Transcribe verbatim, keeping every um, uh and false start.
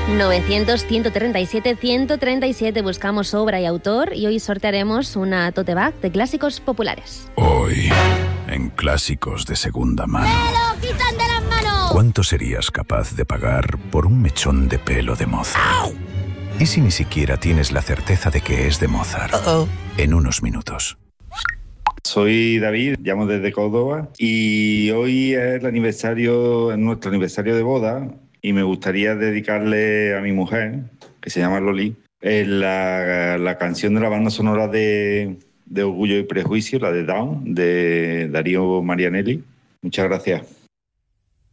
novecientos, ciento treinta y siete, ciento treinta y siete. Buscamos obra y autor y hoy sortearemos una tote bag de clásicos populares. Hoy, en Clásicos de Segunda Mano. ¡Me lo quitan de las manos! ¿Cuánto serías capaz de pagar por un mechón de pelo de Mozart? ¡Au! ¿Y si ni siquiera tienes la certeza de que es de Mozart? Uh-oh. En unos minutos. Soy David, llamo desde Córdoba y hoy es el aniversario, nuestro aniversario de boda y me gustaría dedicarle a mi mujer, que se llama Loli, eh, la, la canción de la banda sonora de, de Orgullo y Prejuicio, la de Down, de Darío Marianelli. Muchas gracias.